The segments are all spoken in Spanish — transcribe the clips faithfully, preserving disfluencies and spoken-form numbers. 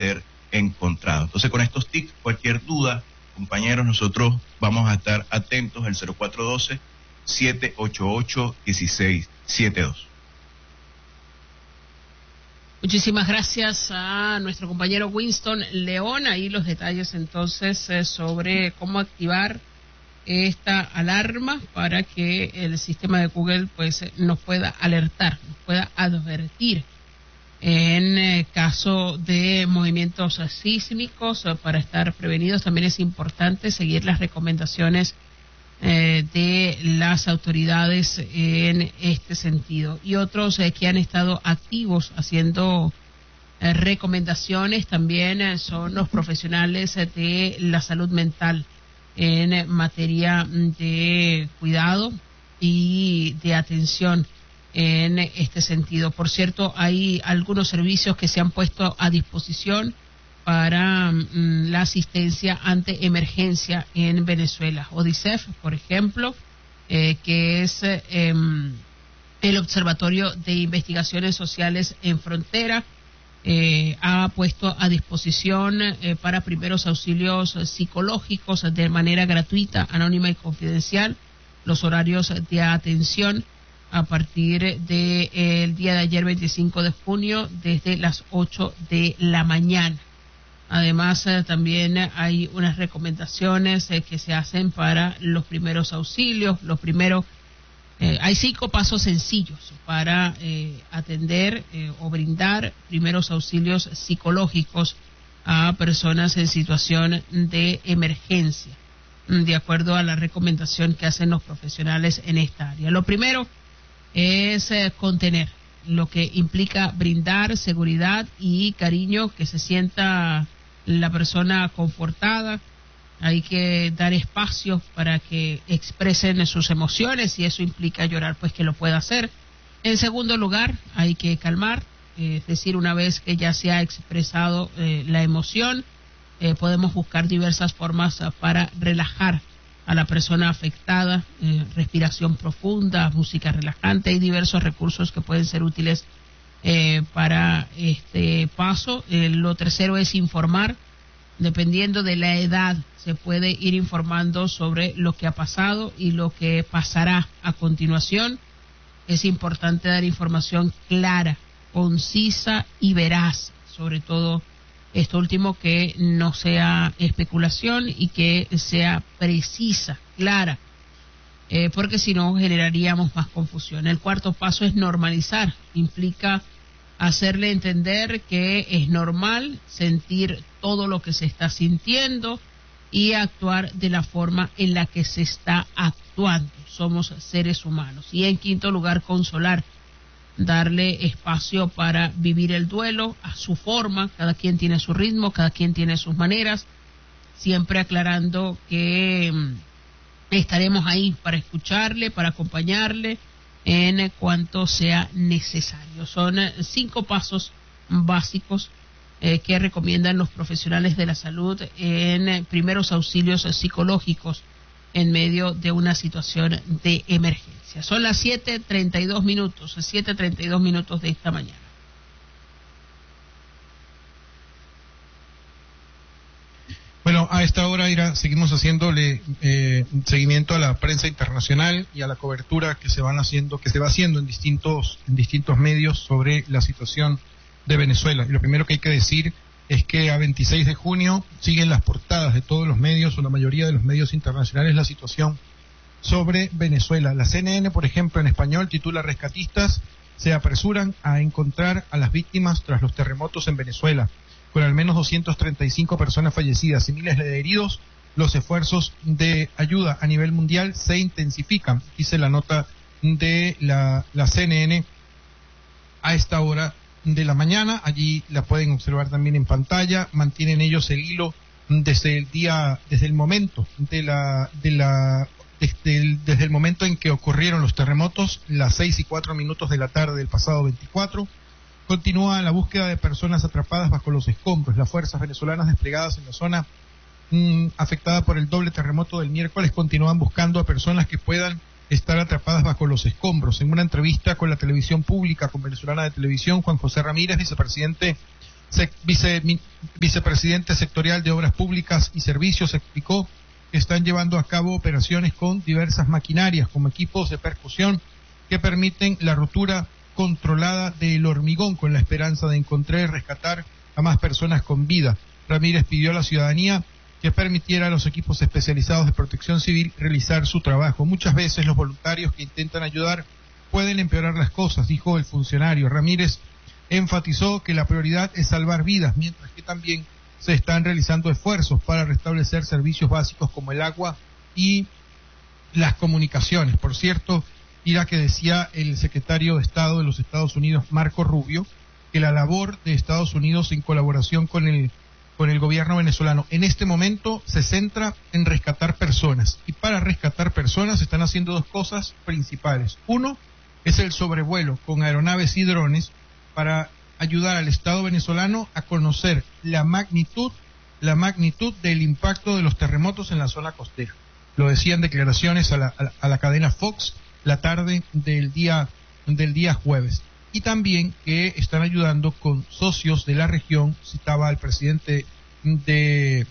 ser encontrado. Entonces, con estos tips, cualquier duda, compañeros, nosotros vamos a estar atentos al cero cuatro uno dos, siete ocho ocho, uno seis siete dos. Muchísimas gracias a nuestro compañero Winston León. Ahí los detalles entonces eh, sobre cómo activar esta alarma para que el sistema de Google pues nos pueda alertar, nos pueda advertir en eh, caso de movimientos eh, sísmicos eh, para estar prevenidos. También es importante seguir las recomendaciones eh, de las autoridades en este sentido. Y otros eh, que han estado activos haciendo eh, recomendaciones también eh, son los profesionales eh, de la salud mental en materia de cuidado y de atención en este sentido. Por cierto, hay algunos servicios que se han puesto a disposición para mm, la asistencia ante emergencia en Venezuela. ODICEF, por ejemplo, eh, que es eh, el Observatorio de Investigaciones Sociales en Frontera, eh, ha puesto a disposición eh, para primeros auxilios psicológicos de manera gratuita, anónima y confidencial los horarios de atención a partir del de, eh, día de ayer, veinticinco de junio, desde las ocho de la mañana. Además, eh, también hay unas recomendaciones eh, que se hacen para los primeros auxilios, los primeros, eh, hay cinco pasos sencillos para eh, atender eh, o brindar primeros auxilios psicológicos a personas en situación de emergencia, de acuerdo a la recomendación que hacen los profesionales en esta área. Lo primero es eh, contener, lo que implica brindar seguridad y cariño, que se sienta la persona confortada. Hay que dar espacio para que expresen sus emociones, y eso implica llorar, pues que lo pueda hacer. En segundo lugar, hay que calmar, eh, es decir, una vez que ya se ha expresado eh, la emoción, eh, podemos buscar diversas formas uh, para relajar a la persona afectada, eh, respiración profunda, música relajante. Hay diversos recursos que pueden ser útiles eh, para este paso. Eh, lo tercero es informar. Dependiendo de la edad, se puede ir informando sobre lo que ha pasado y lo que pasará a continuación. Es importante dar información clara, concisa y veraz, sobre todo esto último, que no sea especulación y que sea precisa, clara, eh, porque si no generaríamos más confusión. El cuarto paso es normalizar, implica hacerle entender que es normal sentir todo lo que se está sintiendo y actuar de la forma en la que se está actuando. Somos seres humanos. Y en quinto lugar, consolar, darle espacio para vivir el duelo a su forma. Cada quien tiene su ritmo, cada quien tiene sus maneras, siempre aclarando que mm, estaremos ahí para escucharle, para acompañarle en cuanto sea necesario. Son cinco pasos básicos eh, que recomiendan los profesionales de la salud en primeros auxilios psicológicos en medio de una situación de emergencia. Son las siete treinta y dos minutos, siete treinta y dos minutos de esta mañana. Bueno, a esta hora, Ira, seguimos haciéndole eh, seguimiento a la prensa internacional y a la cobertura que se van haciendo, que se va haciendo en distintos, en distintos medios sobre la situación de Venezuela. Y lo primero que hay que decir es que a veintiséis de junio siguen las portadas de todos los medios, o la mayoría de los medios internacionales, la situación sobre Venezuela. La C N N, por ejemplo, en español titula: rescatistas se apresuran a encontrar a las víctimas tras los terremotos en Venezuela. Con al menos doscientas treinta y cinco personas fallecidas y miles de heridos, los esfuerzos de ayuda a nivel mundial se intensifican, dice la nota de la, la C N N a esta hora de la mañana. Allí la pueden observar también en pantalla. Mantienen ellos el hilo desde el día, desde el momento de la, de la, desde el, desde el momento en que ocurrieron los terremotos, las seis y cuatro minutos de la tarde del pasado veinticuatro. Continúa la búsqueda de personas atrapadas bajo los escombros. Las fuerzas venezolanas desplegadas en la zona mmm, afectada por el doble terremoto del miércoles continúan buscando a personas que puedan estar atrapadas bajo los escombros. En una entrevista con la televisión pública, con Venezolana de Televisión, Juan José Ramírez, vicepresidente vice, vicepresidente sectorial de Obras Públicas y Servicios, explicó que están llevando a cabo operaciones con diversas maquinarias, como equipos de percusión, que permiten la rotura controlada del hormigón, con la esperanza de encontrar y rescatar a más personas con vida. Ramírez pidió a la ciudadanía que permitiera a los equipos especializados de protección civil realizar su trabajo. Muchas veces los voluntarios que intentan ayudar pueden empeorar las cosas, dijo el funcionario. Ramírez enfatizó que la prioridad es salvar vidas, mientras que también se están realizando esfuerzos para restablecer servicios básicos como el agua y las comunicaciones. Por cierto, Ira, que decía el secretario de Estado de los Estados Unidos, Marco Rubio, que la labor de Estados Unidos en colaboración con el con el gobierno venezolano en este momento se centra en rescatar personas, y para rescatar personas se están haciendo dos cosas principales. Uno es el sobrevuelo con aeronaves y drones para ayudar al Estado venezolano a conocer la magnitud, la magnitud del impacto de los terremotos en la zona costera. Lo decían declaraciones a la, a la, a la cadena Fox la tarde del día del día jueves. Y también que están ayudando con socios de la región. Citaba al presidente de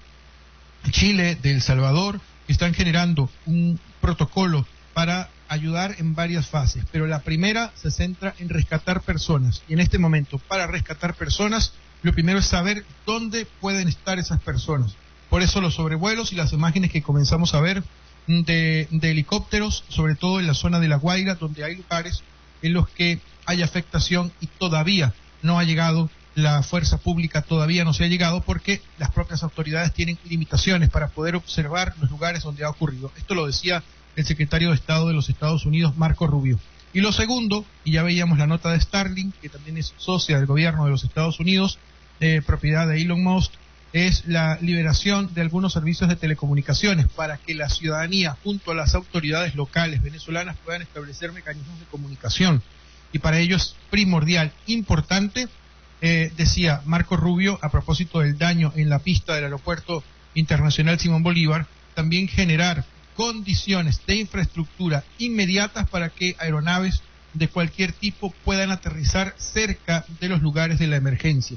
Chile, de El Salvador, que están generando un protocolo para ayudar en varias fases, pero la primera se centra en rescatar personas, y en este momento, para rescatar personas, lo primero es saber dónde pueden estar esas personas. Por eso los sobrevuelos y las imágenes que comenzamos a ver de, de helicópteros, sobre todo en la zona de La Guaira, donde hay lugares en los que hay afectación y todavía no ha llegado la fuerza pública, todavía no se ha llegado porque las propias autoridades tienen limitaciones para poder observar los lugares donde ha ocurrido. Esto lo decía el secretario de Estado de los Estados Unidos, Marco Rubio. Y lo segundo, y ya veíamos la nota de Starlink, que también es socia del gobierno de los Estados Unidos, eh, propiedad de Elon Musk, es la liberación de algunos servicios de telecomunicaciones para que la ciudadanía, junto a las autoridades locales venezolanas, puedan establecer mecanismos de comunicación. Y para ello es primordial, importante, eh, decía Marco Rubio, a propósito del daño en la pista del Aeropuerto Internacional Simón Bolívar, también generar condiciones de infraestructura inmediatas para que aeronaves de cualquier tipo puedan aterrizar cerca de los lugares de la emergencia.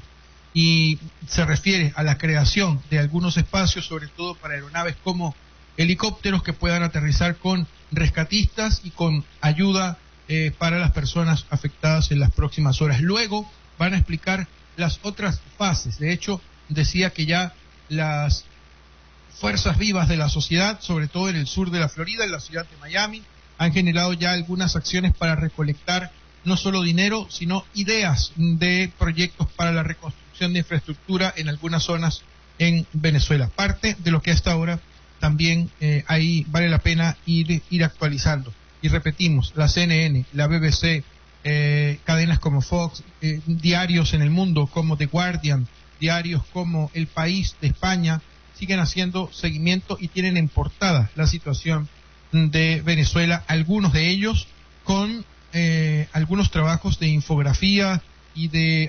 Y se refiere a la creación de algunos espacios, sobre todo para aeronaves como helicópteros, que puedan aterrizar con rescatistas y con ayuda eh, para las personas afectadas en las próximas horas. Luego van a explicar las otras fases. De hecho, decía que ya las fuerzas vivas de la sociedad, sobre todo en el sur de la Florida, en la ciudad de Miami, han generado ya algunas acciones para recolectar no solo dinero, sino ideas de proyectos para la reconstrucción de infraestructura en algunas zonas en Venezuela. Parte de lo que hasta ahora también eh, ahí vale la pena ir, ir actualizando. Y repetimos, la C N N, la B B C, eh, cadenas como Fox, eh, diarios en el mundo como The Guardian, diarios como El País de España, siguen haciendo seguimiento y tienen en portada la situación de Venezuela, algunos de ellos con eh, algunos trabajos de infografía y de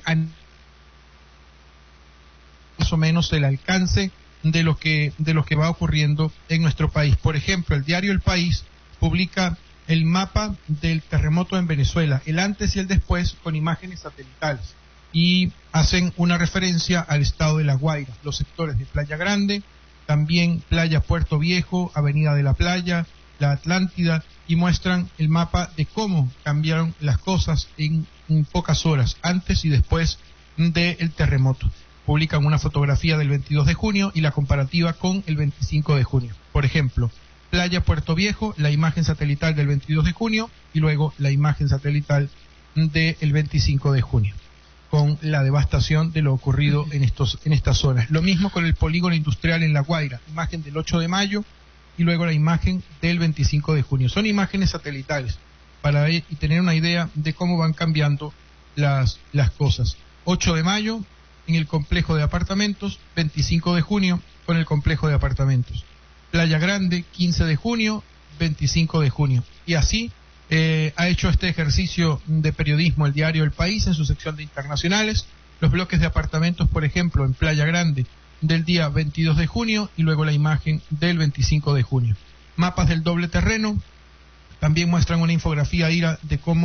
más o menos el alcance de lo que de lo que va ocurriendo en nuestro país. Por ejemplo, el diario El País publica el mapa del terremoto en Venezuela, el antes y el después, con imágenes satelitales, y hacen una referencia al estado de La Guaira, los sectores de Playa Grande, también Playa Puerto Viejo, Avenida de la Playa, la Atlántida, y muestran el mapa de cómo cambiaron las cosas en, en pocas horas, antes y después del terremoto. Publican una fotografía del veintidós de junio y la comparativa con el veinticinco de junio. Por ejemplo, Playa Puerto Viejo, la imagen satelital del veintidós de junio y luego la imagen satelital del veinticinco de junio, con la devastación de lo ocurrido en estos en estas zonas. Lo mismo con el polígono industrial en La Guaira, imagen del ocho de mayo y luego la imagen del veinticinco de junio. Son imágenes satelitales para y tener una idea de cómo van cambiando las las cosas. ocho de mayo en el complejo de apartamentos, veinticinco de junio con el complejo de apartamentos. Playa Grande, quince de junio, veinticinco de junio. Y así eh, ha hecho este ejercicio de periodismo el diario El País en su sección de internacionales. Los bloques de apartamentos, por ejemplo, en Playa Grande del día veintidós de junio y luego la imagen del veinticinco de junio. Mapas del doble terreno también muestran una infografía ira de cómo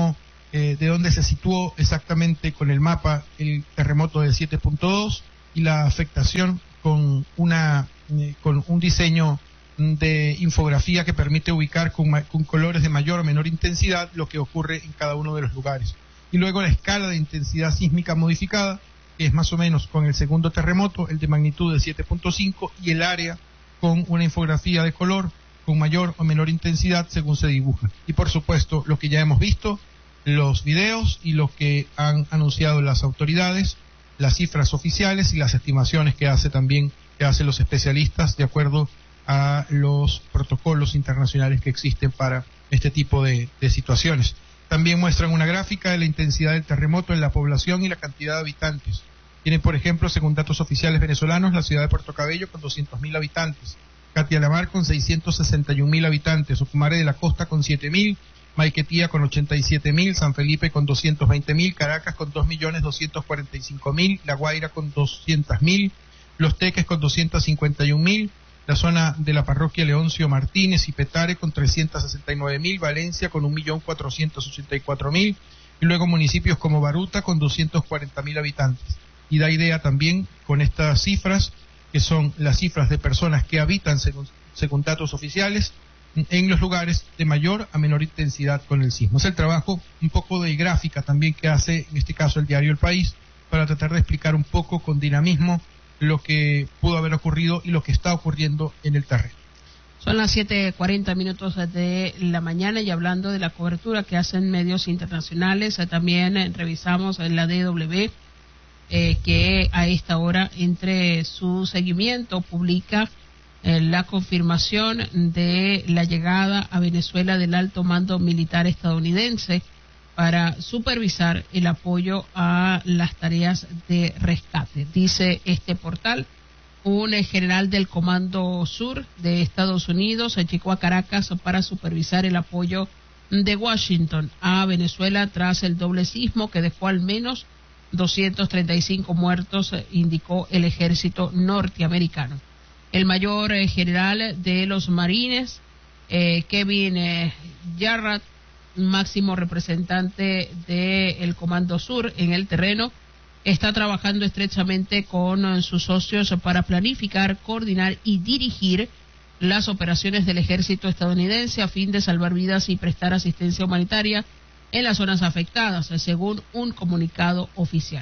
eh, de dónde se situó exactamente con el mapa el terremoto de siete punto dos y la afectación con una eh, con un diseño de infografía que permite ubicar con, con colores de mayor o menor intensidad lo que ocurre en cada uno de los lugares. Y luego la escala de intensidad sísmica modificada, que es más o menos con el segundo terremoto, el de magnitud de siete punto cinco, y el área con una infografía de color con mayor o menor intensidad según se dibuja. Y por supuesto, lo que ya hemos visto, los videos y lo que han anunciado las autoridades, las cifras oficiales y las estimaciones que hace también, que hacen los especialistas de acuerdo a los protocolos internacionales que existen para este tipo de, de situaciones. También muestran una gráfica de la intensidad del terremoto en la población y la cantidad de habitantes. Tienen, por ejemplo, según datos oficiales venezolanos, la ciudad de Puerto Cabello con doscientos mil habitantes, Catialamar con seiscientos sesenta y un mil habitantes, Ocumare de la Costa con siete mil, Maiquetía con ochenta y siete mil, San Felipe con doscientos veinte mil, Caracas con dos millones doscientos cuarenta y cinco mil, La Guaira con doscientos mil, Los Teques con doscientos cincuenta y un mil, la zona de la parroquia Leoncio Martínez y Petare con trescientos sesenta y nueve mil, Valencia con un millón cuatrocientos ochenta y cuatro mil, y luego municipios como Baruta con doscientos cuarenta mil habitantes. Y da idea también con estas cifras, que son las cifras de personas que habitan, según, según datos oficiales, en los lugares de mayor a menor intensidad con el sismo. Es el trabajo un poco de gráfica también que hace, en este caso, el diario El País, para tratar de explicar un poco con dinamismo lo que pudo haber ocurrido y lo que está ocurriendo en el terreno. Son las siete cuarenta minutos de la mañana y hablando de la cobertura que hacen medios internacionales, eh, también eh, revisamos en la D W eh, que a esta hora entre su seguimiento publica eh, la confirmación de la llegada a Venezuela del alto mando militar estadounidense para supervisar el apoyo a las tareas de rescate. Dice este portal, un general del Comando Sur de Estados Unidos llegó a Caracas para supervisar el apoyo de Washington a Venezuela tras el doble sismo que dejó al menos doscientos treinta y cinco muertos, indicó el ejército norteamericano. El mayor eh, general de los marines, eh, Kevin eh, Jarrett, máximo representante del Comando Sur en el terreno, está trabajando estrechamente con sus socios para planificar, coordinar y dirigir las operaciones del ejército estadounidense a fin de salvar vidas y prestar asistencia humanitaria en las zonas afectadas, según un comunicado oficial.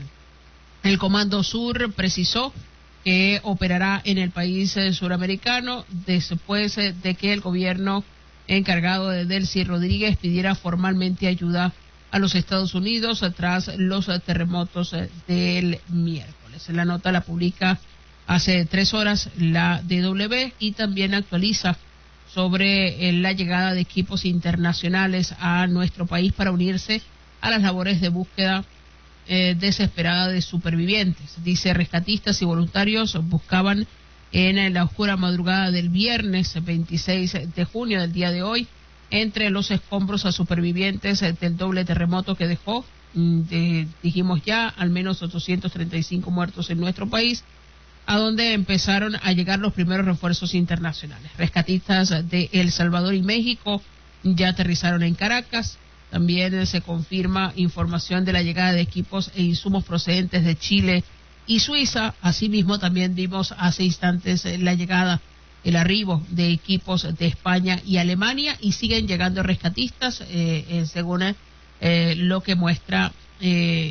El Comando Sur precisó que operará en el país suramericano después de que el gobierno encargado de Delcy Rodríguez pidiera formalmente ayuda a los Estados Unidos tras los terremotos del miércoles. La nota la publica hace tres horas la D W y también actualiza sobre la llegada de equipos internacionales a nuestro país para unirse a las labores de búsqueda eh, desesperada de supervivientes. Dice, rescatistas y voluntarios buscaban en la oscura madrugada del viernes veintiséis de junio del día de hoy, entre los escombros a supervivientes del doble terremoto que dejó, de, dijimos ya, al menos ochocientos treinta y cinco muertos en nuestro país, a donde empezaron a llegar los primeros refuerzos internacionales. Rescatistas de El Salvador y México ya aterrizaron en Caracas. También se confirma información de la llegada de equipos e insumos procedentes de Chile y Suiza. Asimismo, también vimos hace instantes la llegada, el arribo de equipos de España y Alemania, y siguen llegando rescatistas, eh, eh, según eh, lo que muestra eh,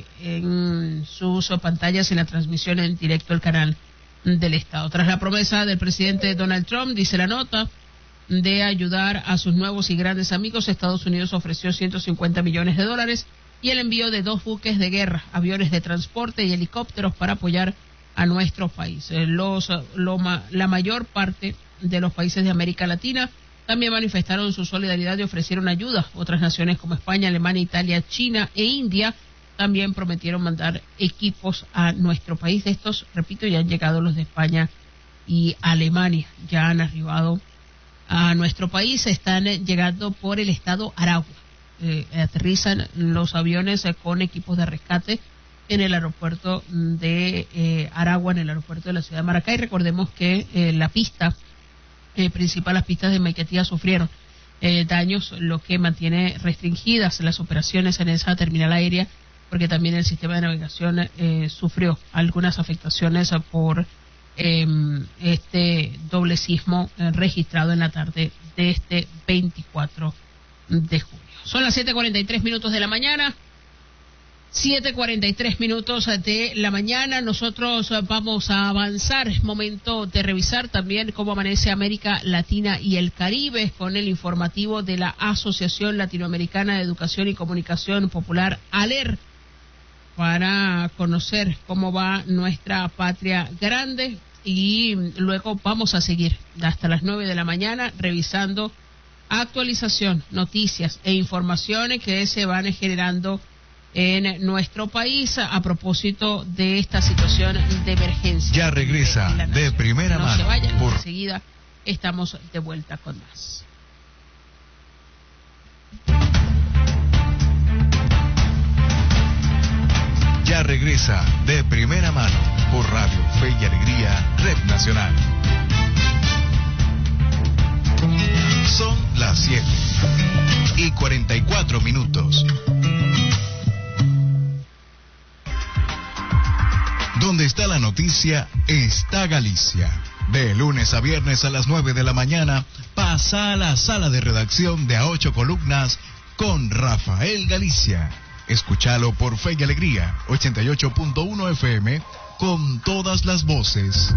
en sus pantallas en la transmisión en directo el canal del Estado. Tras la promesa del presidente Donald Trump, dice la nota, de ayudar a sus nuevos y grandes amigos, Estados Unidos ofreció ciento cincuenta millones de dólares y el envío de dos buques de guerra, aviones de transporte y helicópteros para apoyar a nuestro país. Los, lo, la mayor parte de los países de América Latina también manifestaron su solidaridad y ofrecieron ayuda. Otras naciones como España, Alemania, Italia, China e India también prometieron mandar equipos a nuestro país. De estos, repito, ya han llegado los de España y Alemania, ya han arribado a nuestro país, están llegando por el estado Aragua. Eh, aterrizan los aviones eh, con equipos de rescate en el aeropuerto de eh, Aragua, en el aeropuerto de la ciudad de Maracay. Recordemos que eh, la pista eh, principal, las pistas de Maiquetía, sufrieron eh, daños, lo que mantiene restringidas las operaciones en esa terminal aérea, porque también el sistema de navegación eh, sufrió algunas afectaciones por eh, este doble sismo eh, registrado en la tarde de este veinticuatro de julio. Son las siete cuarenta y tres minutos de la mañana. siete cuarenta y tres minutos de la mañana. Nosotros vamos a avanzar. Es momento de revisar también cómo amanece América Latina y el Caribe con el informativo de la Asociación Latinoamericana de Educación y Comunicación Popular, ALER, para conocer cómo va nuestra patria grande, y luego vamos a seguir hasta las nueve de la mañana revisando actualización, noticias e informaciones que se van generando en nuestro país a propósito de esta situación de emergencia. Ya regresa de, de primera no mano. No se vayan, por... enseguida estamos de vuelta con más. Ya regresa de primera mano por Radio Fe y Alegría, Red Nacional. Son las siete y cuarenta y cuatro minutos. Donde está la noticia, está Galicia. De lunes a viernes a las nueve de la mañana, pasa a la sala de redacción de A Ocho Columnas con Rafael Galicia. Escúchalo por Fe y Alegría, ochenta y ocho punto uno F M, con todas las voces.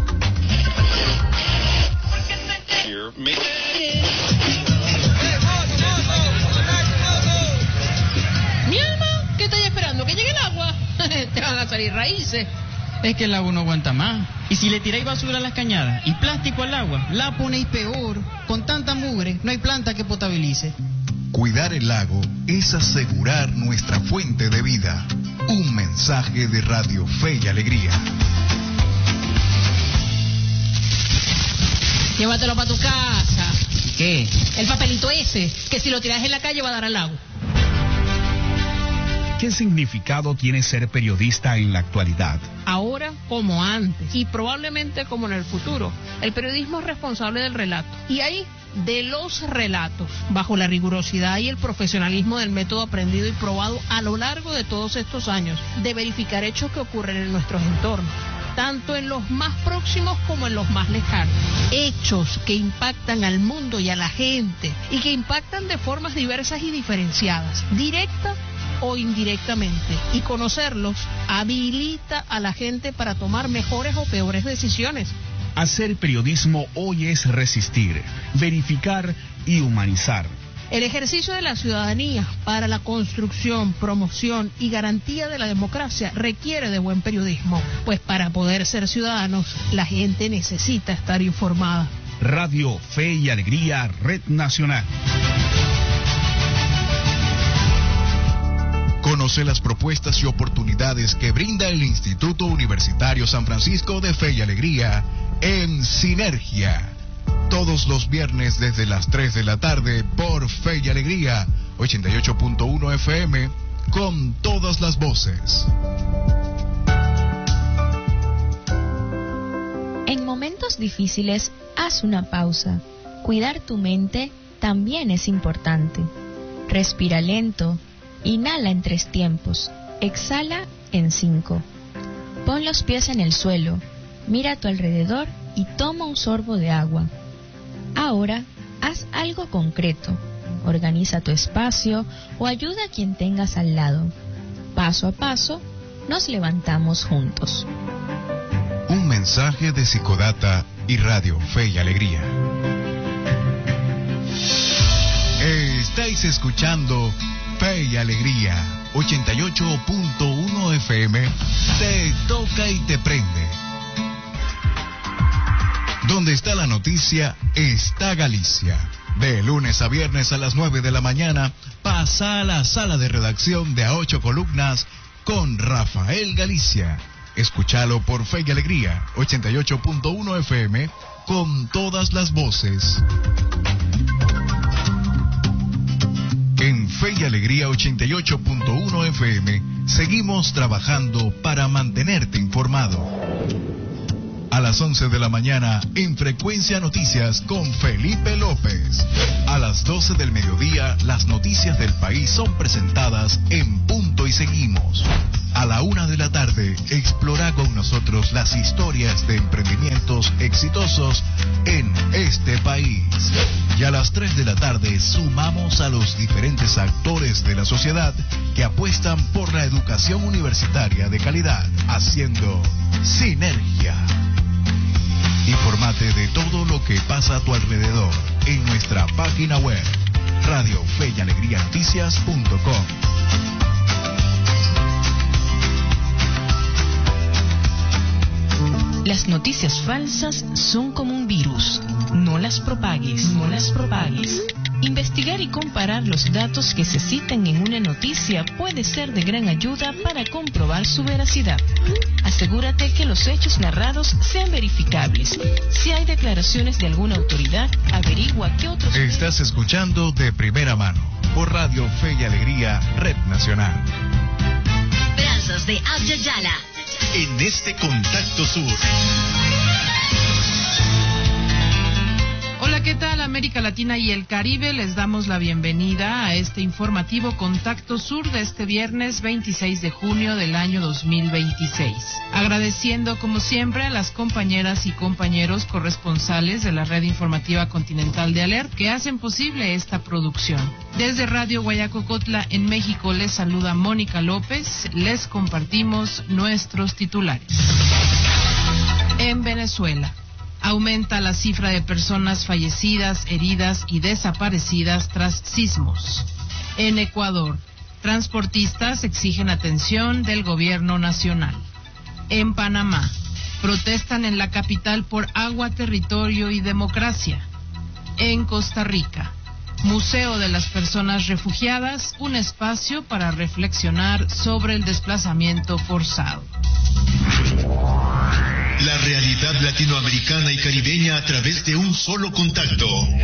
Mi alma, ¿qué estáis esperando? ¿Que llegue el agua? Te van a salir raíces. Es que el agua no aguanta más. Y si le tiráis basura a las cañadas y plástico al agua, la ponéis peor. Con tanta mugre, no hay planta que potabilice. Cuidar el lago es asegurar nuestra fuente de vida. Un mensaje de Radio Fe y Alegría. Llévatelo para tu casa. ¿Qué? El papelito ese, que si lo tiras en la calle va a dar al lago. ¿Qué significado tiene ser periodista en la actualidad? Ahora como antes, y probablemente como en el futuro. El periodismo es responsable del relato. Y ahí, de los relatos, bajo la rigurosidad y el profesionalismo del método aprendido y probado a lo largo de todos estos años, de verificar hechos que ocurren en nuestros entornos, tanto en los más próximos como en los más lejanos. Hechos que impactan al mundo y a la gente, y que impactan de formas diversas y diferenciadas, directa o indirectamente, y conocerlos habilita a la gente para tomar mejores o peores decisiones. Hacer periodismo hoy es resistir, verificar y humanizar. El ejercicio de la ciudadanía para la construcción, promoción y garantía de la democracia requiere de buen periodismo, pues para poder ser ciudadanos, la gente necesita estar informada. Radio Fe y Alegría, Red Nacional. Conoce las propuestas y oportunidades que brinda el Instituto Universitario San Francisco de Fe y Alegría en Sinergia. Todos los viernes desde las tres de la tarde por Fe y Alegría, ochenta y ocho punto uno F M, con todas las voces. En momentos difíciles, haz una pausa. Cuidar tu mente también es importante. Respira lento. Inhala en tres tiempos, exhala en cinco. Pon los pies en el suelo, mira a tu alrededor y toma un sorbo de agua. Ahora, haz algo concreto. Organiza tu espacio o ayuda a quien tengas al lado. Paso a paso, nos levantamos juntos. Un mensaje de Psicodata y Radio Fe y Alegría. Estáis escuchando Fe y Alegría, ochenta y ocho punto uno F M, te toca y te prende. Donde está la noticia, está Galicia. De lunes a viernes a las nueve de la mañana, pasa a la sala de redacción de A Ocho Columnas con Rafael Galicia. Escúchalo por Fe y Alegría, ochenta y ocho punto uno F M, con todas las voces. En Fe y Alegría ochenta y ocho punto uno F M seguimos trabajando para mantenerte informado. A las once de la mañana, en Frecuencia Noticias con Felipe López. A las doce del mediodía, las noticias del país son presentadas en Punto y Seguimos. A la una de la tarde, explora con nosotros las historias de emprendimientos exitosos en este país. Y a las tres de la tarde, sumamos a los diferentes actores de la sociedad que apuestan por la educación universitaria de calidad, haciendo sinergia. Infórmate de todo lo que pasa a tu alrededor en nuestra página web radio fe y alegría noticias punto com. Las noticias falsas son como un virus. No las propagues, no las propagues. Investigar y comparar los datos que se citan en una noticia puede ser de gran ayuda para comprobar su veracidad. Asegúrate que los hechos narrados sean verificables. Si hay declaraciones de alguna autoridad, averigua qué otros... Estás escuchando De Primera Mano por Radio Fe y Alegría, Red Nacional. Brazos de Abya Yala. En este Contacto Sur. Hola, ¿qué tal América Latina y el Caribe? Les damos la bienvenida a este informativo Contacto Sur de este viernes veintiséis de junio del año dos mil veintiséis. Agradeciendo como siempre a las compañeras y compañeros corresponsales de la red informativa continental de Alert que hacen posible esta producción. Desde Radio Guayacocotla en México les saluda Mónica López. Les compartimos nuestros titulares. En Venezuela. Aumenta la cifra de personas fallecidas, heridas y desaparecidas tras sismos. En Ecuador, transportistas exigen atención del gobierno nacional. En Panamá, protestan en la capital por agua, territorio y democracia. En Costa Rica, Museo de las Personas Refugiadas, un espacio para reflexionar sobre el desplazamiento forzado. La realidad latinoamericana y caribeña a través de un solo contacto.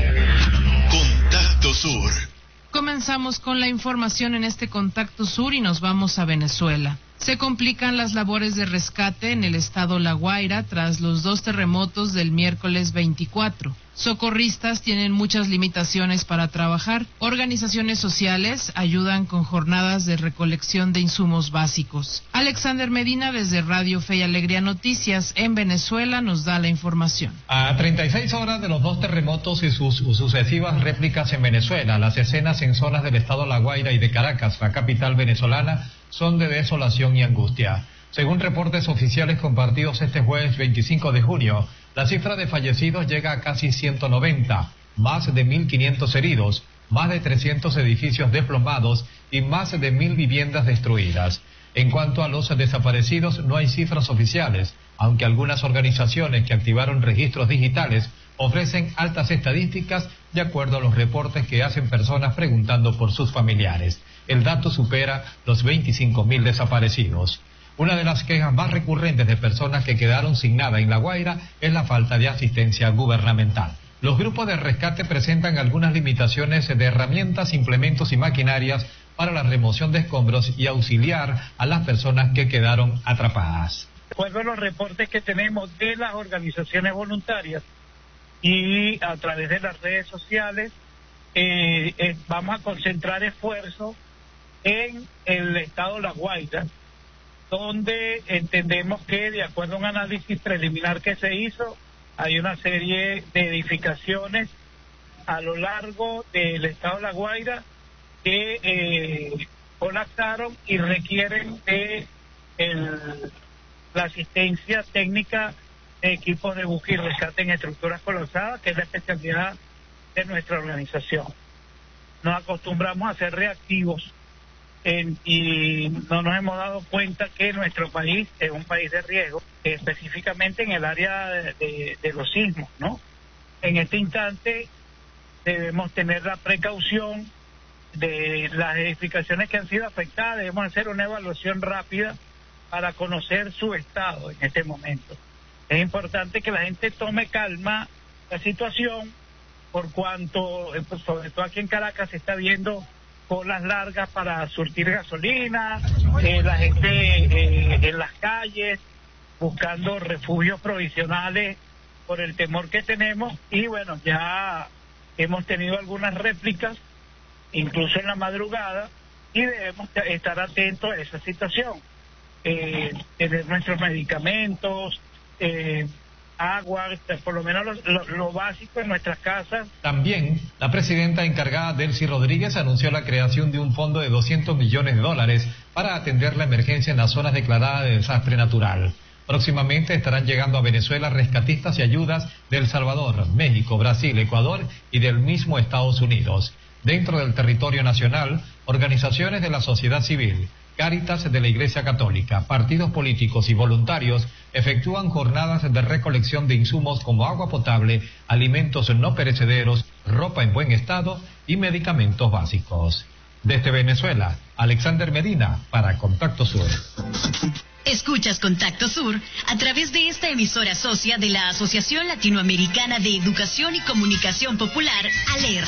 Contacto Sur. Comenzamos con la información en este Contacto Sur y nos vamos a Venezuela. Se complican las labores de rescate en el estado La Guaira tras los dos terremotos del miércoles veinticuatro. Socorristas tienen muchas limitaciones para trabajar. Organizaciones sociales ayudan con jornadas de recolección de insumos básicos. Alexander Medina desde Radio Fe y Alegría Noticias en Venezuela nos da la información. A treinta y seis horas de los dos terremotos y sus sucesivas réplicas en Venezuela, las escenas en zonas del estado La Guaira y de Caracas, la capital venezolana, son de desolación y angustia. Según reportes oficiales compartidos este jueves veinticinco de junio, la cifra de fallecidos llega a casi ciento noventa, más de mil quinientos heridos, más de trescientos edificios desplomados y más de mil viviendas destruidas. En cuanto a los desaparecidos, no hay cifras oficiales, aunque algunas organizaciones que activaron registros digitales ofrecen altas estadísticas de acuerdo a los reportes que hacen personas preguntando por sus familiares. El dato supera los veinticinco mil desaparecidos. Una de las quejas más recurrentes de personas que quedaron sin nada en La Guaira es la falta de asistencia gubernamental. Los grupos de rescate presentan algunas limitaciones de herramientas, implementos y maquinarias para la remoción de escombros y auxiliar a las personas que quedaron atrapadas. De acuerdo a los reportes que tenemos de las organizaciones voluntarias y a través de las redes sociales, eh, eh, vamos a concentrar esfuerzos en el estado La Guaira, donde entendemos que, de acuerdo a un análisis preliminar que se hizo, hay una serie de edificaciones a lo largo del estado de La Guaira que eh, colapsaron y requieren de el, la asistencia técnica de equipos de búsqueda y rescate en estructuras colapsadas, que es la especialidad de nuestra organización. Nos acostumbramos a ser reactivos En, y no nos hemos dado cuenta que nuestro país es un país de riesgo, específicamente en el área de, de, de los sismos, ¿no? En este instante debemos tener la precaución de las edificaciones que han sido afectadas, debemos hacer una evaluación rápida para conocer su estado en este momento. Es importante que la gente tome calma la situación, por cuanto, sobre todo aquí en Caracas, se está viendo colas largas para surtir gasolina, eh, la gente eh, en las calles, buscando refugios provisionales por el temor que tenemos, y bueno, ya hemos tenido algunas réplicas, incluso en la madrugada, y debemos estar atentos a esa situación. Eh, tener nuestros medicamentos, eh, agua, por lo menos lo, lo, lo básico en nuestras casas. También, la presidenta encargada, Delcy Rodríguez, anunció la creación de un fondo de doscientos millones de dólares para atender la emergencia en las zonas declaradas de desastre natural. Próximamente estarán llegando a Venezuela rescatistas y ayudas de El Salvador, México, Brasil, Ecuador y del mismo Estados Unidos. Dentro del territorio nacional, organizaciones de la sociedad civil, Cáritas de la Iglesia Católica, partidos políticos y voluntarios efectúan jornadas de recolección de insumos como agua potable, alimentos no perecederos, ropa en buen estado y medicamentos básicos. Desde Venezuela, Alexander Medina para Contacto Sur. Escuchas Contacto Sur a través de esta emisora socia de la Asociación Latinoamericana de Educación y Comunicación Popular, ALER.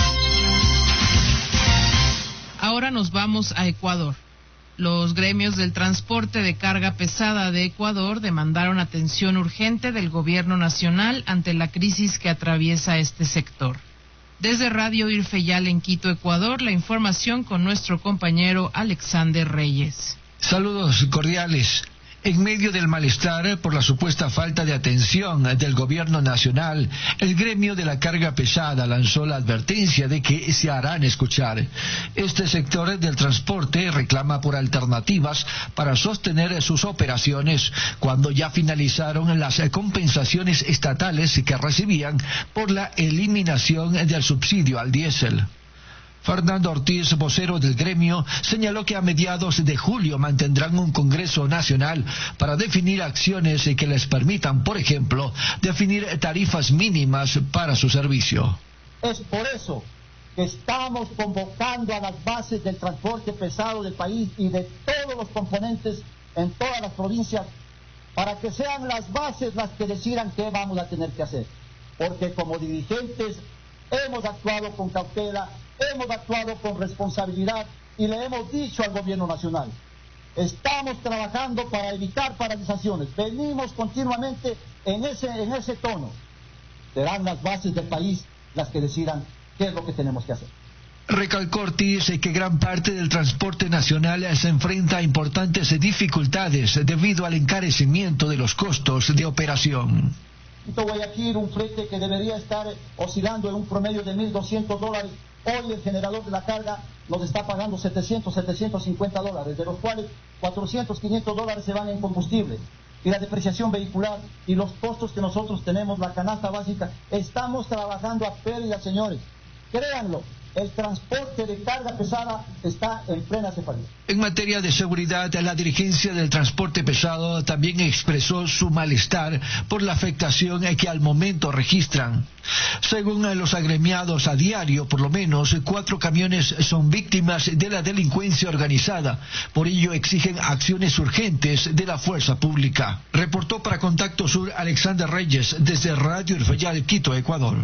Ahora nos vamos a Ecuador. Los gremios del transporte de carga pesada de Ecuador demandaron atención urgente del gobierno nacional ante la crisis que atraviesa este sector. Desde Radio Irfeyal en Quito, Ecuador, la información con nuestro compañero Alexander Reyes. Saludos cordiales. En medio del malestar por la supuesta falta de atención del gobierno nacional, el gremio de la carga pesada lanzó la advertencia de que se harán escuchar. Este sector del transporte reclama por alternativas para sostener sus operaciones cuando ya finalizaron las compensaciones estatales que recibían por la eliminación del subsidio al diésel. Fernando Ortiz, vocero del gremio, señaló que a mediados de julio mantendrán un Congreso Nacional para definir acciones que les permitan, por ejemplo, definir tarifas mínimas para su servicio. Es por eso que estamos convocando a las bases del transporte pesado del país y de todos los componentes en todas las provincias para que sean las bases las que decidan qué vamos a tener que hacer. Porque como dirigentes hemos actuado con cautela, hemos actuado con responsabilidad y le hemos dicho al gobierno nacional, estamos trabajando para evitar paralizaciones, venimos continuamente en ese, en ese tono. Serán las bases del país las que decidan qué es lo que tenemos que hacer. Recalcó Ortiz que gran parte del transporte nacional se enfrenta a importantes dificultades debido al encarecimiento de los costos de operación. Guayaquil, un flete que debería estar oscilando en un promedio de mil doscientos dólares, hoy el generador de la carga nos está pagando setecientos, setecientos cincuenta dólares, de los cuales cuatrocientos, quinientos dólares se van en combustible. Y la depreciación vehicular y los costos que nosotros tenemos, la canasta básica, estamos trabajando a pérdida, señores. Créanlo, el transporte de carga pesada está en plena cefalía. En materia de seguridad, la dirigencia del transporte pesado también expresó su malestar por la afectación que al momento registran. Según los agremiados, a diario, por lo menos cuatro camiones son víctimas de la delincuencia organizada. Por ello exigen acciones urgentes de la fuerza pública. Reportó para Contacto Sur Alexander Reyes desde Radio Irfeyal, Quito, Ecuador.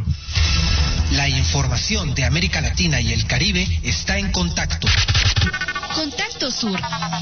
La información de América Latina y el Caribe está en Contacto. Contacto Sur.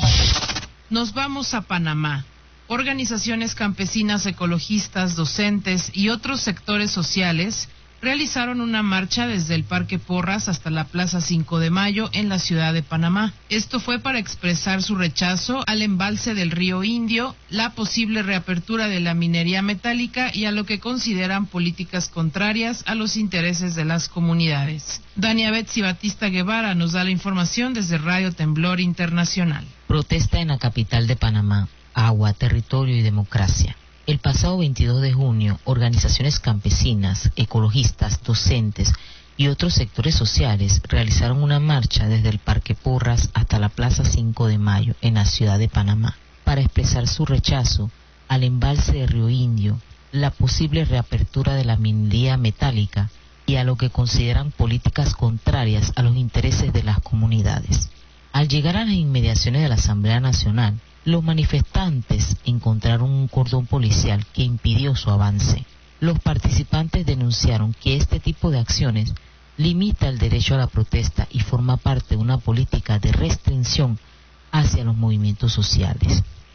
Nos vamos a Panamá. Organizaciones campesinas, ecologistas, docentes y otros sectores sociales realizaron una marcha desde el Parque Porras hasta la Plaza cinco de Mayo en la ciudad de Panamá. Esto fue para expresar su rechazo al embalse del río Indio, la posible reapertura de la minería metálica y a lo que consideran políticas contrarias a los intereses de las comunidades. Dania Betsy Batista Guevara nos da la información desde Radio Temblor Internacional. Protesta en la capital de Panamá. Agua, territorio y democracia. El pasado veintidós de junio, organizaciones campesinas, ecologistas, docentes y otros sectores sociales realizaron una marcha desde el Parque Porras hasta la Plaza cinco de Mayo en la ciudad de Panamá para expresar su rechazo al embalse de Río Indio, la posible reapertura de la minería metálica y a lo que consideran políticas contrarias a los intereses de las comunidades. Al llegar a las inmediaciones de la Asamblea Nacional, los manifestantes encontraron un cordón policial que impidió su avance. Los participantes denunciaron que este tipo de acciones limita el derecho a la protesta y forma parte de una política de restricción hacia los movimientos sociales.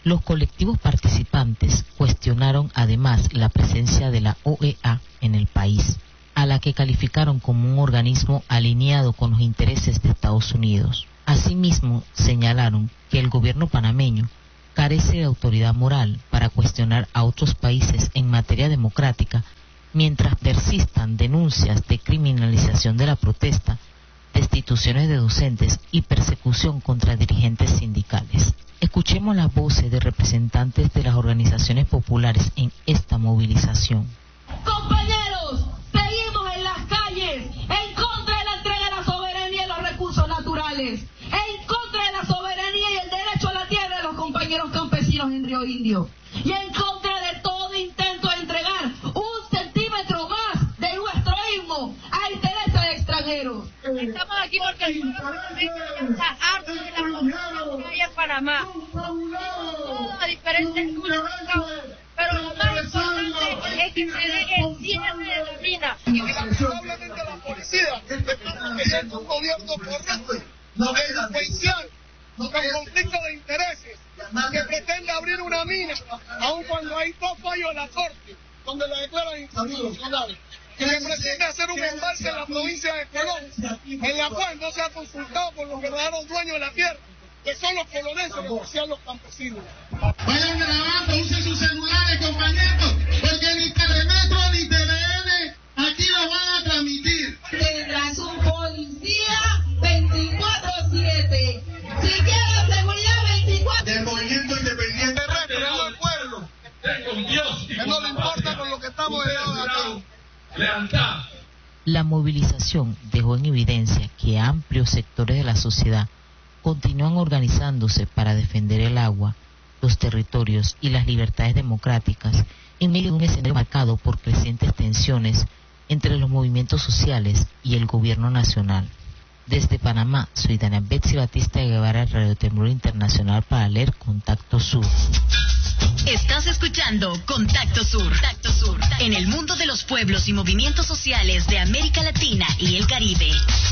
Los colectivos participantes cuestionaron además la presencia de la O E A en el país, a la que calificaron como un organismo alineado con los intereses de Estados Unidos. Asimismo, señalaron que el gobierno panameño carece de autoridad moral para cuestionar a otros países en materia democrática, mientras persistan denuncias de criminalización de la protesta, destituciones de docentes y persecución contra dirigentes sindicales. Escuchemos las voces de representantes de las organizaciones populares en esta movilización. Compañeros, seguimos en las calles en contra de la entrega de la soberanía y los recursos naturales, en contra de la soberanía y el derecho a la tierra de los compañeros campesinos en Río Indio, y en contra de todo intento de entregar un centímetro más de nuestro istmo a intereses de extranjeros. Estamos aquí porque está harto de la corrupción que hay en Panamá. Todas diferentes culturas, pero lo más importante es que se deje el cierre de la mina. Lamentablemente la policía es un gobierno corrupto, enjuicial, con conflicto de intereses, que pretende abrir una mina, aun cuando hay dos fallos en la corte, donde la declaran inconstitucional, que pretende hacer un embalse en la provincia de Colón, en la cual no se ha consultado con los verdaderos dueños de la tierra, que son los coloneses, en especial los campesinos. Vayan grabando, usen sus celulares, compañeros, porque ni Telemetro ni T V N aquí lo van a transmitir. Tendrás un policía veinticuatro siete. Si quieres seguridad veinticuatro. Del movimiento independiente, respetando al pueblo. Con Dios. Que no le importa con lo que estamos llevando a cabo. Lealtad. La movilización dejó en evidencia que amplios sectores de la sociedad continúan organizándose para defender el agua, los territorios y las libertades democráticas en medio de un escenario marcado por crecientes tensiones entre los movimientos sociales y el gobierno nacional. Desde Panamá, soy Dana Betsy Batista de Guevara, Radio Temblor Internacional, para leer Contacto Sur. Estás escuchando Contacto Sur. Contacto Sur, en el mundo de los pueblos y movimientos sociales de América Latina y el Caribe.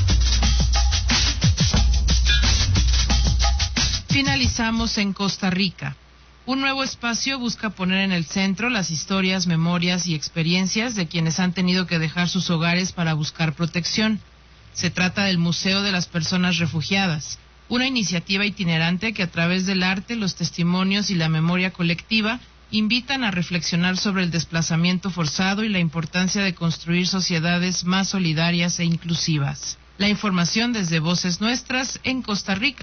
Finalizamos en Costa Rica. Un nuevo espacio busca poner en el centro las historias, memorias y experiencias de quienes han tenido que dejar sus hogares para buscar protección. Se trata del Museo de las Personas Refugiadas, una iniciativa itinerante que a través del arte, los testimonios y la memoria colectiva invitan a reflexionar sobre el desplazamiento forzado y la importancia de construir sociedades más solidarias e inclusivas. La información desde Voces Nuestras en Costa Rica.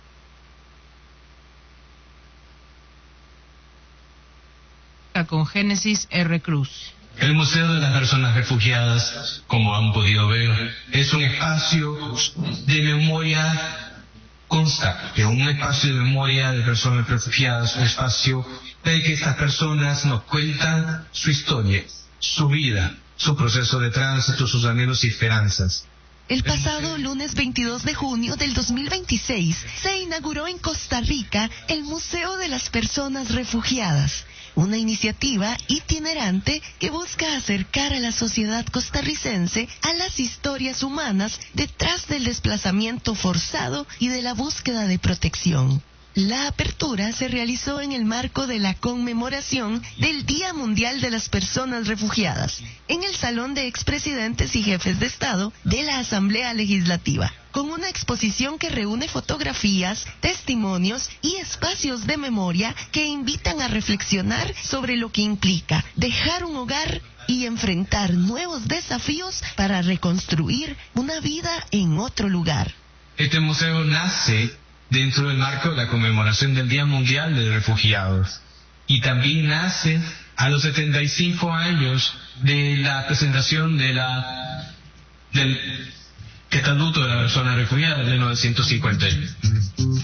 Con Génesis R. Cruz. El Museo de las Personas Refugiadas, como han podido ver, es un espacio de memoria constante, un espacio de memoria de personas refugiadas, un espacio de que estas personas nos cuentan su historia, su vida, su proceso de tránsito, sus anhelos y esperanzas. El pasado lunes veintidós de junio del dos mil veintiséis se inauguró en Costa Rica el Museo de las Personas Refugiadas, una iniciativa itinerante que busca acercar a la sociedad costarricense a las historias humanas detrás del desplazamiento forzado y de la búsqueda de protección. La apertura se realizó en el marco de la conmemoración del Día Mundial de las Personas Refugiadas, en el Salón de Expresidentes y Jefes de Estado de la Asamblea Legislativa, con una exposición que reúne fotografías, testimonios y espacios de memoria que invitan a reflexionar sobre lo que implica dejar un hogar y enfrentar nuevos desafíos para reconstruir una vida en otro lugar. Este museo nace dentro del marco de la conmemoración del Día Mundial de Refugiados y también nace a los setenta y cinco años de la presentación de la del Estatuto de la Persona Refugiada de mil novecientos cincuenta y uno.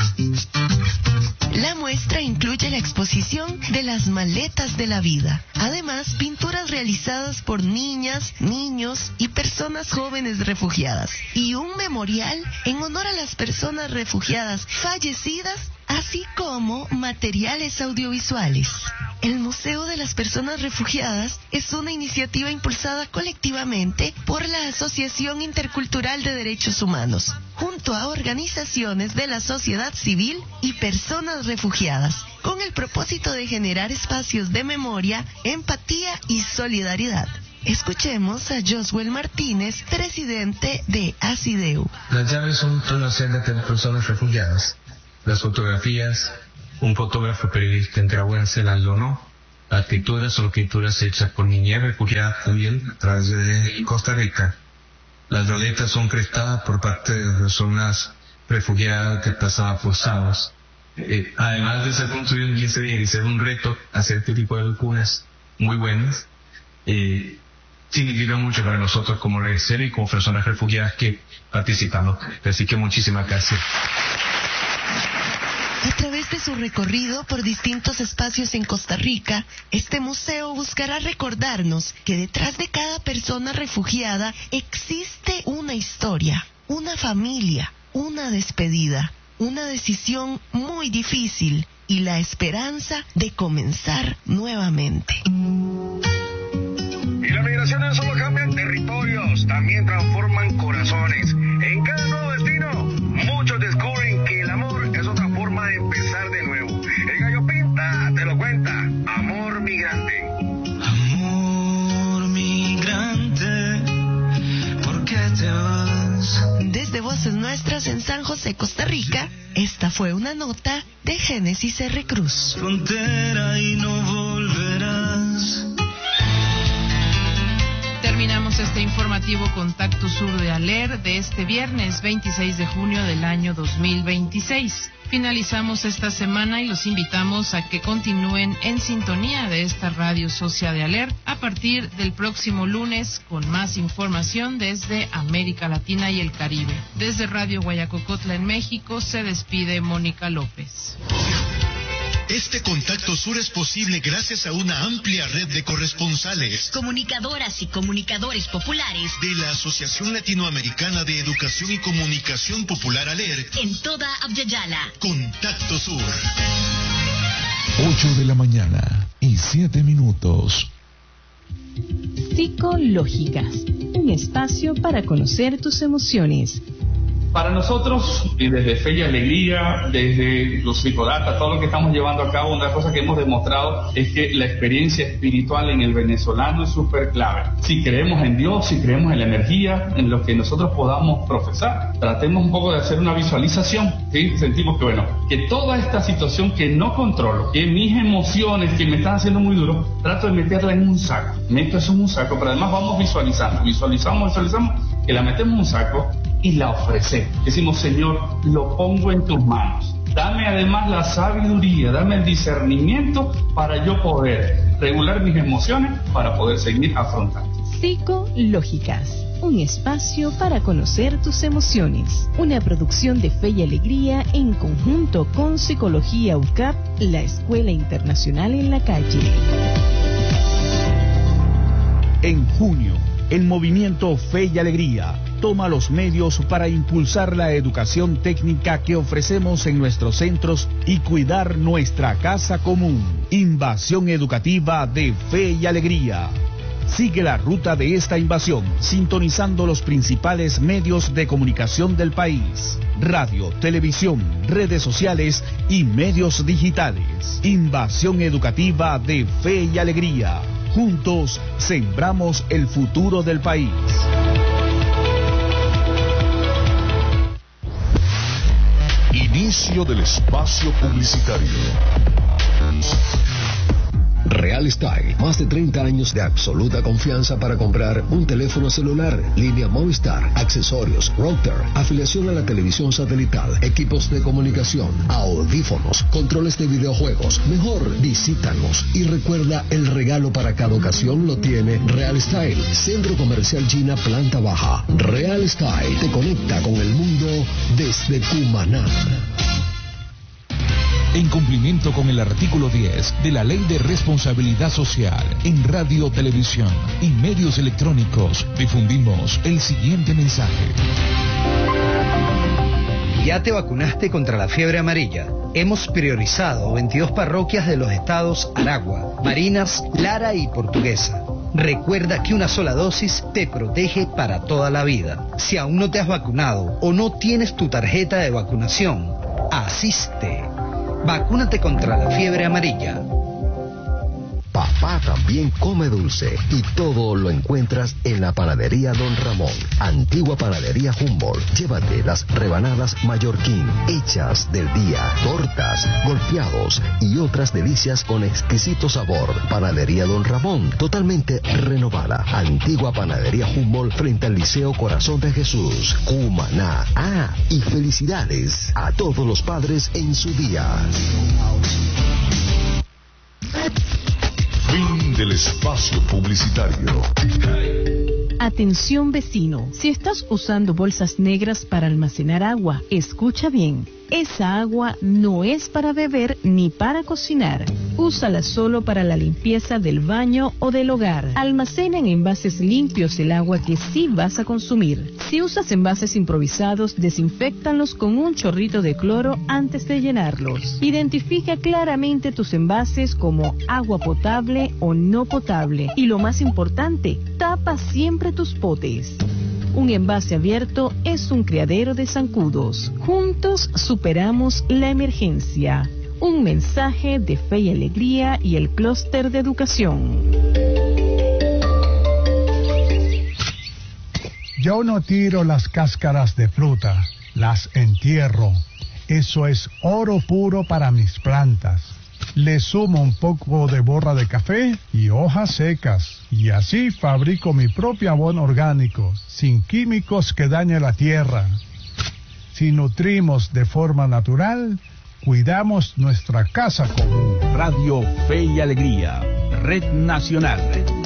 La muestra incluye la exposición de las maletas de la vida. Además, pinturas realizadas por niñas, niños y personas jóvenes refugiadas. Y un memorial en honor a las personas refugiadas fallecidas, así como materiales audiovisuales. El Museo de las Personas Refugiadas es una iniciativa impulsada colectivamente por la Asociación Intercultural de Derechos Humanos, junto a organizaciones de la sociedad civil y personas refugiadas, con el propósito de generar espacios de memoria, empatía y solidaridad. Escuchemos a Josuel Martínez, presidente de ASIDEU. Las llaves son una senda de personas refugiadas. Las fotografías, un fotógrafo periodista nicaragüense las donó. Las pinturas son pinturas hechas por niñez refugiada también a través de Costa Rica. Las roletas son prestadas por parte de personas refugiadas que pasaban forzados. Eh, además de ser construido en quince días y ser un reto hacer este tipo de locuras muy buenas, eh, significa mucho para nosotros como Red Cero y como personas refugiadas que participamos. Así que muchísimas gracias. A través de su recorrido por distintos espacios en Costa Rica, este museo buscará recordarnos que detrás de cada persona refugiada existe una historia, una familia, una despedida, una decisión muy difícil y la esperanza de comenzar nuevamente. Y las migraciones solo cambian territorios, también transforman corazones. En cada nuevo destino, muchos descubren que el amor es otra forma de empezar de nuevo. El Gallo Pinta te lo cuenta. Amor migrante. Amor migrante, ¿por qué te vas? Desde Voces Nuestras en San José, Costa Rica, esta fue una nota de Génesis R. Cruz. Frontera y no volverás. Terminamos este informativo Contacto Sur de Aler de este viernes veintiséis de junio del año dos mil veintiséis. Finalizamos esta semana y los invitamos a que continúen en sintonía de esta radio socia de Aler a partir del próximo lunes con más información desde América Latina y el Caribe. Desde Radio Guayacocotla en México se despide Mónica López. Este Contacto Sur es posible gracias a una amplia red de corresponsales, comunicadoras y comunicadores populares de la Asociación Latinoamericana de Educación y Comunicación Popular ALER en toda Abya-Yala. Contacto Sur. ocho de la mañana y siete minutos. Psicológicas, un espacio para conocer tus emociones. Para nosotros, y desde Fe y Alegría, desde los psicodatas, todo lo que estamos llevando a cabo, una cosa que hemos demostrado es que la experiencia espiritual en el venezolano es súper clave. Si creemos en Dios, si creemos en la energía, en lo que nosotros podamos profesar, tratemos un poco de hacer una visualización, ¿sí? Sentimos que, bueno, que toda esta situación que no controlo, que mis emociones que me están haciendo muy duro, trato de meterla en un saco. Meto eso en un saco, pero además vamos visualizando, visualizamos, visualizamos, que la metemos en un saco y la ofrecemos. Decimos, Señor, lo pongo en tus manos. Dame además la sabiduría, dame el discernimiento para yo poder regular mis emociones, para poder seguir afrontando. Psicológicas, un espacio para conocer tus emociones. Una producción de Fe y Alegría en conjunto con Psicología U C A P, la Escuela Internacional en la Calle. En junio, el movimiento Fe y Alegría toma los medios para impulsar la educación técnica que ofrecemos en nuestros centros y cuidar nuestra casa común. Invasión educativa de Fe y Alegría. Sigue la ruta de esta invasión sintonizando los principales medios de comunicación del país: radio, televisión, redes sociales y medios digitales. Invasión educativa de Fe y Alegría. Juntos sembramos el futuro del país. Inicio del espacio publicitario. Real Style, más de treinta años de absoluta confianza para comprar un teléfono celular, línea Movistar, accesorios, router, afiliación a la televisión satelital, equipos de comunicación, audífonos, controles de videojuegos. Mejor visítanos y recuerda, el regalo para cada ocasión lo tiene Real Style, Centro Comercial China, planta baja. Real Style te conecta con el mundo desde Cumaná. En cumplimiento con el artículo diez de la Ley de Responsabilidad Social, en radio, televisión y medios electrónicos, difundimos el siguiente mensaje. ¿Ya te vacunaste contra la fiebre amarilla? Hemos priorizado veintidós parroquias de los estados Aragua, Barinas, Lara y Portuguesa. Recuerda que una sola dosis te protege para toda la vida. Si aún no te has vacunado o no tienes tu tarjeta de vacunación, asiste. Vacúnate contra la fiebre amarilla. Papá también come dulce y todo lo encuentras en la panadería Don Ramón, antigua panadería Humboldt. Llévate las rebanadas Mallorquín, hechas del día, tortas, golpeados y otras delicias con exquisito sabor. Panadería Don Ramón, totalmente renovada. Antigua panadería Humboldt frente al Liceo Corazón de Jesús, Cumaná. Ah, y felicidades a todos los padres en su día. Fin del espacio publicitario. Atención vecino, si estás usando bolsas negras para almacenar agua, escucha bien. Esa agua no es para beber ni para cocinar. Úsala solo para la limpieza del baño o del hogar. Almacena en envases limpios el agua que sí vas a consumir. Si usas envases improvisados, desinféctalos con un chorrito de cloro antes de llenarlos. Identifica claramente tus envases como agua potable o no potable. Y lo más importante, tapa siempre tus potes. Un envase abierto es un criadero de zancudos. Juntos superamos la emergencia. Un mensaje de Fe y Alegría y el Clúster de Educación. Yo no tiro las cáscaras de fruta, las entierro. Eso es oro puro para mis plantas. Le sumo un poco de borra de café y hojas secas. Y así fabrico mi propio abono orgánico, sin químicos que dañen la tierra. Si nutrimos de forma natural, cuidamos nuestra casa común. Radio Fe y Alegría, Red Nacional.